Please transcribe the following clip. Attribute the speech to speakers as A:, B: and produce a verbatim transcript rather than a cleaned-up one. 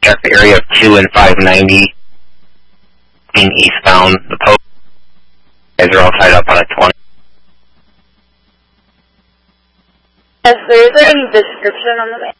A: check the area of two and five ninety being eastbound. The post guys are all tied up on a twenty.
B: Yes, there is a description on the map.